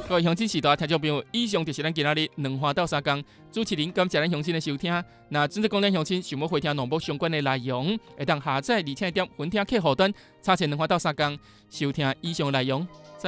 各位乡亲时代听众朋友，以上就是咱今仔日两花到三工主持人感谢咱乡亲的收听。那准则讲咱乡亲想要回听农播相关的内容，会当下载而且点分听客户端查询两花到三工收听以上内容。